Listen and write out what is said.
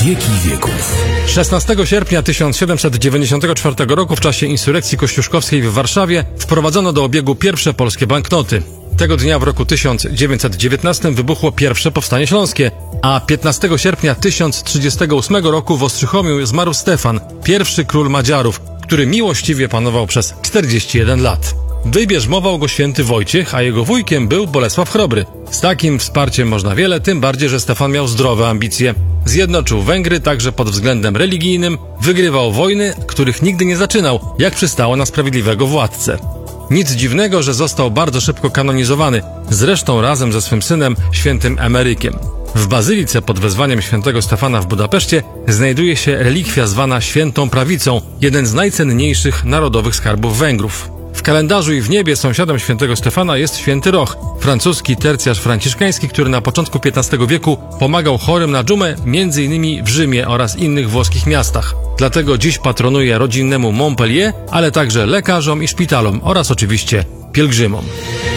wieki wieków. 16 sierpnia 1794 roku w czasie insurekcji kościuszkowskiej w Warszawie wprowadzono do obiegu pierwsze polskie banknoty. Tego dnia w roku 1919 wybuchło pierwsze Powstanie Śląskie, a 15 sierpnia 1038 roku w Ostrzychomiu zmarł Stefan, pierwszy król Madziarów, który miłościwie panował przez 41 lat. Wybierzmował go święty Wojciech, a jego wujkiem był Bolesław Chrobry. Z takim wsparciem można wiele, tym bardziej, że Stefan miał zdrowe ambicje. Zjednoczył Węgry także pod względem religijnym, wygrywał wojny, których nigdy nie zaczynał, jak przystało na sprawiedliwego władcę. Nic dziwnego, że został bardzo szybko kanonizowany, zresztą razem ze swym synem, świętym Emerykiem. W bazylice pod wezwaniem świętego Stefana w Budapeszcie znajduje się relikwia zwana Świętą Prawicą, jeden z najcenniejszych narodowych skarbów Węgrów. W kalendarzu i w niebie sąsiadem świętego Stefana jest święty Roch, francuski tercjarz franciszkański, który na początku XV wieku pomagał chorym na dżumę, m.in. w Rzymie oraz innych włoskich miastach. Dlatego dziś patronuje rodzinnemu Montpellier, ale także lekarzom i szpitalom oraz oczywiście pielgrzymom.